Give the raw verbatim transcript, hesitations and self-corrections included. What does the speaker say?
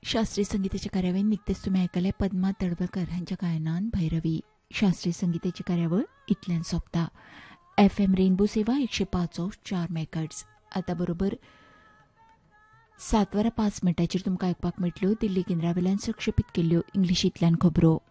शास्त्रीय संगीताच्या कार्यावळीन निकतेच तुम्ही ऐकले पद्मा तडवळकर हांच्या गायनान भैरवी. शास्त्रीय संगीताची कार्यावळ इतल्यान सोंपता. एफ एम रेनबो सेवा एकशे पाच चार मेगाहर्ट्ज. आता बरोबर सात वरां पांच मिनटांचेर तुमकां आयकपाक मेळटल्यो दिल्ली केंद्रा वेल्यान प्रक्षेपीत केल्ल्यो इंग्लिशींतल्यान खबरो.